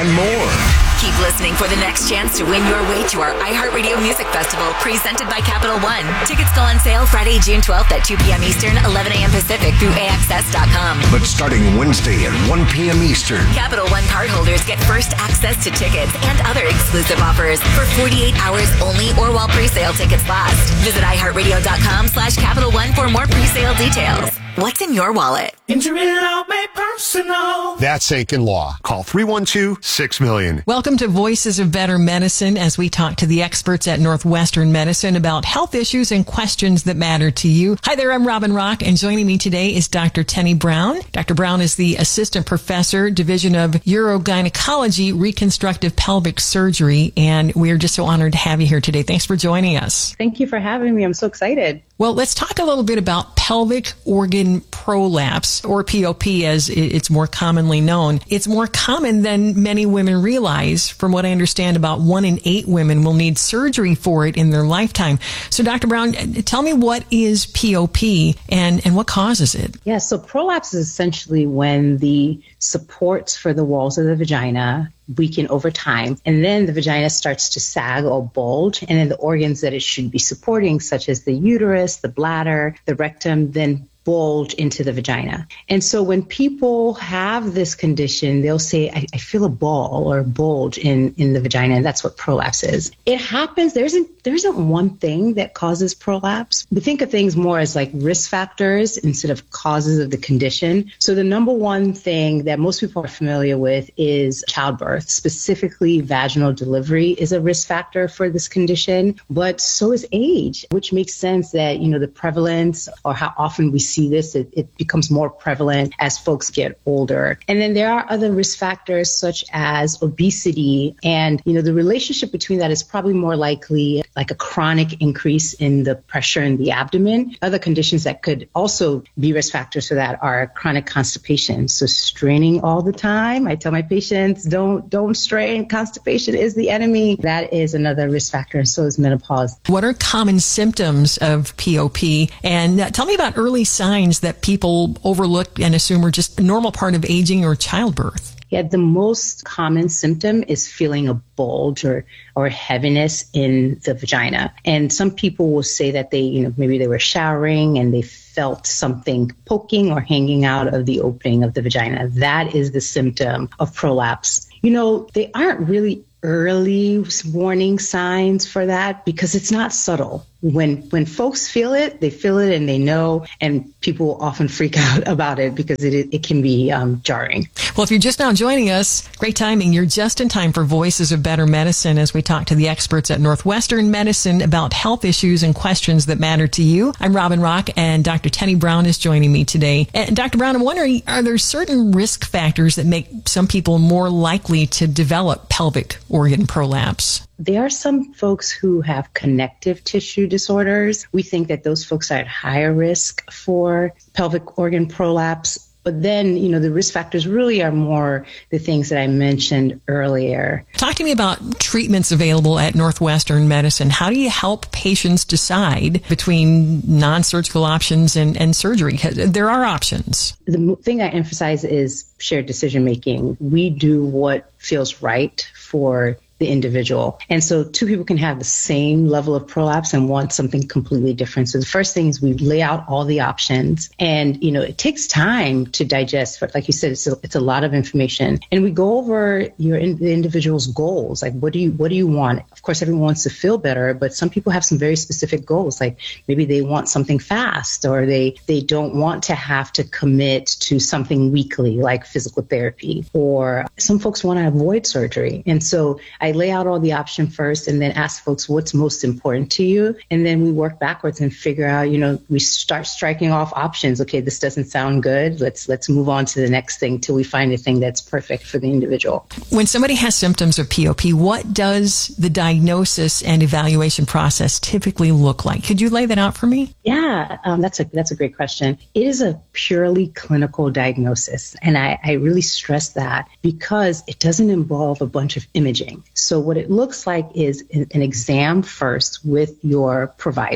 and more. Keep listening for the next chance to win your way to our iHeartRadio Music Festival presented by Capital One. Tickets go on sale Friday, June 12th at 2 p.m. Eastern, 11 a.m. Pacific through AXS.com. But starting Wednesday at 1 p.m. Eastern, Capital One cardholders get first access to tickets and other exclusive offers for 48 hours only or while pre-sale tickets last. Visit iHeartRadio.com/Capital One for more pre-sale details. What's in your wallet? Injury law made personal. That's Aiken Law. Call 312-6-million. Welcome to Voices of Better Medicine as we talk to the experts at Northwestern Medicine about health issues and questions that matter to you. Hi there, I'm Robin Rock, and joining me today is Dr. Tenny Brown. Dr. Brown is the Assistant Professor, Division of Urogynecology, Reconstructive Pelvic Surgery, and we're just so honored to have you here today. Thanks for joining us. Thank you for having me. I'm so excited. Well, let's talk a little bit about pelvic organ prolapse, or POP as it's more commonly known. It's more common than many women realize. From what I understand, about 1 in 8 women will need surgery for it in their lifetime. So, Dr. Brown, tell me, what is POP and what causes it? Yeah, so prolapse is essentially when the supports for the walls of the vagina weaken over time, and then the vagina starts to sag or bulge, and then the organs that it should be supporting, such as the uterus, the bladder, the rectum, then bulge into the vagina. And so when people have this condition, they'll say, I feel a ball or a bulge in the vagina, and that's what prolapse is. It happens. There isn't one thing that causes prolapse. We think of things more as like risk factors instead of causes of the condition. So the number one thing that most people are familiar with is childbirth. Specifically, vaginal delivery is a risk factor for this condition, but so is age, which makes sense that, the prevalence or how often we see this, it becomes more prevalent as folks get older. And then there are other risk factors such as obesity. And, the relationship between that is probably more likely like a chronic increase in the pressure in the abdomen. Other conditions that could also be risk factors for that are chronic constipation. So straining all the time. I tell my patients, don't strain. Constipation is the enemy. That is another risk factor, and so is menopause. What are common symptoms of POP? And tell me about early signs that people overlook and assume are just a normal part of aging or childbirth. Yeah, the most common symptom is feeling a bulge or heaviness in the vagina. And some people will say that they, maybe they were showering and they felt something poking or hanging out of the opening of the vagina. That is the symptom of prolapse. They aren't really early warning signs for that because it's not subtle. When folks feel it, they feel it and they know, and people often freak out about it because it can be jarring. Well, if you're just now joining us, great timing. You're just in time for Voices of Better Medicine as we talk to the experts at Northwestern Medicine about health issues and questions that matter to you. I'm Robin Rock, and Dr. Tenny Brown is joining me today. And Dr. Brown, I'm wondering, are there certain risk factors that make some people more likely to develop pelvic organ prolapse? There are some folks who have connective tissue disorders. We think that those folks are at higher risk for pelvic organ prolapse. But then, the risk factors really are more the things that I mentioned earlier. Talk to me about treatments available at Northwestern Medicine. How do you help patients decide between non-surgical options and surgery? Because there are options. The thing I emphasize is shared decision making. We do what feels right for the individual. And so two people can have the same level of prolapse and want something completely different. So the first thing is we lay out all the options, and, it takes time to digest. But like you said, it's a lot of information, and we go over the individual's goals. Like, what do you want? Of course, everyone wants to feel better, but some people have some very specific goals. Like maybe they want something fast, or they don't want to have to commit to something weekly, like physical therapy, or some folks want to avoid surgery. And so I lay out all the options first and then ask folks what's most important to you. And then we work backwards and figure out, we start striking off options. Okay, this doesn't sound good. Let's move on to the next thing till we find a thing that's perfect for the individual. When somebody has symptoms of POP, what does the diagnosis and evaluation process typically look like? Could you lay that out for me? Yeah, that's a great question. It is a purely clinical diagnosis. And I really stress that because it doesn't involve a bunch of imaging. So what it looks like is an exam first with your provider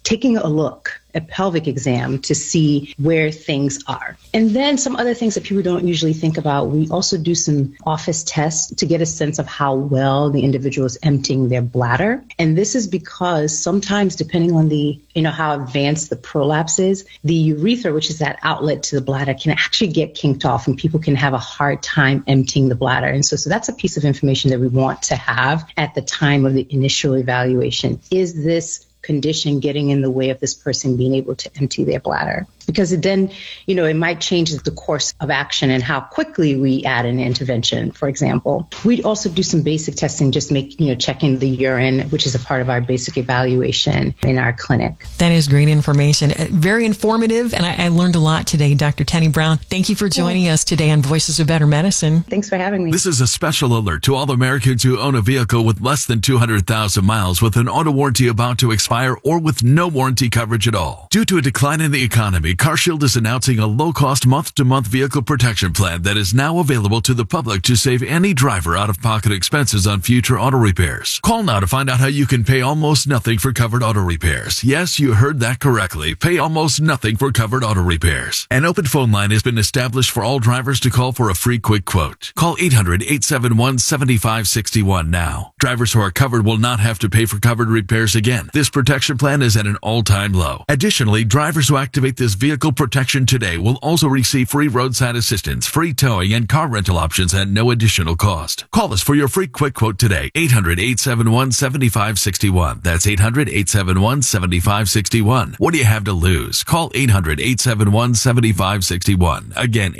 taking a look, a pelvic exam to see where things are. And then some other things that people don't usually think about. We also do some office tests to get a sense of how well the individual is emptying their bladder. And this is because sometimes, depending on the, how advanced the prolapse is, the urethra, which is that outlet to the bladder, can actually get kinked off and people can have a hard time emptying the bladder. And so that's a piece of information that we want to have at the time of the initial evaluation. Is this condition getting in the way of this person being able to empty their bladder? Because then, it might change the course of action and how quickly we add an intervention, for example. We also do some basic testing, just checking the urine, which is a part of our basic evaluation in our clinic. That is great information. Very informative, and I learned a lot today. Dr. Tenny Brown, thank you for joining us today on Voices of Better Medicine. Thanks for having me. This is a special alert to all Americans who own a vehicle with less than 200,000 miles with an auto warranty about to expire or with no warranty coverage at all. Due to a decline in the economy, CarShield is announcing a low-cost month-to-month vehicle protection plan that is now available to the public to save any driver out-of-pocket expenses on future auto repairs. Call now to find out how you can pay almost nothing for covered auto repairs. Yes, you heard that correctly. Pay almost nothing for covered auto repairs. An open phone line has been established for all drivers to call for a free quick quote. Call 800-871-7561 now. Drivers who are covered will not have to pay for covered repairs again. This protection plan is at an all-time low. Additionally, drivers who activate this vehicle protection today will also receive free roadside assistance, free towing, and car rental options at no additional cost. Call us for your free quick quote today. 800-871-7561. That's 800-871-7561. What do you have to lose? Call 800-871-7561. Again,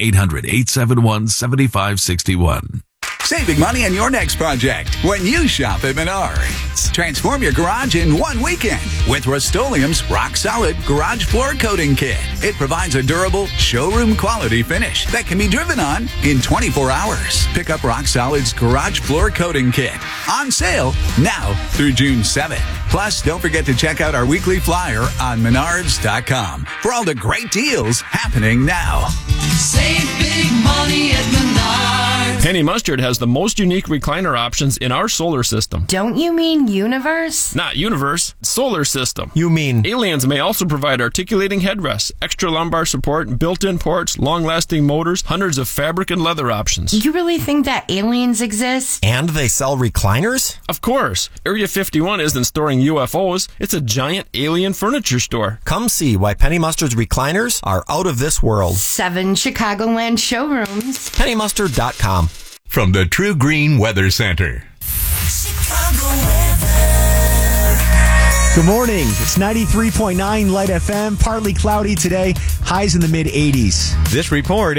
800-871-7561. Saving money on your next project when you shop at Menards. Transform your garage in one weekend with Rust-Oleum's Rock Solid Garage Floor Coating Kit. It provides a durable, showroom quality finish that can be driven on in 24 hours. Pick up Rock Solid's Garage Floor Coating Kit. On sale now through June 7th. Plus, don't forget to check out our weekly flyer on Menards.com for all the great deals happening now. Save big money at Menards. Penny Mustard has the most unique recliner options in our solar system. Don't you mean universe? Not universe, solar system. You mean Aliens may also provide articulating headrests, extra lumbar support, built-in ports, long-lasting motors, hundreds of fabric and leather options. You really think that aliens exist? And they sell recliners? Of course. Area 51 isn't storing UFOs. It's a giant alien furniture store. Come see why Penny Mustard's recliners are out of this world. 7 Chicagoland showrooms. PennyMustard.com. From the True Green Weather Center. Good morning. It's 93.9 Light FM. Partly cloudy today. Highs in the mid-80s. This report